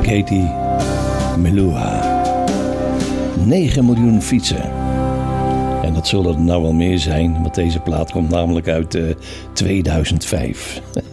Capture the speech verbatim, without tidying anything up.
Katie Melua. negen miljoen fietsen. En dat zullen er nou wel meer zijn, want deze plaat komt namelijk uit uh, tweeduizend vijf.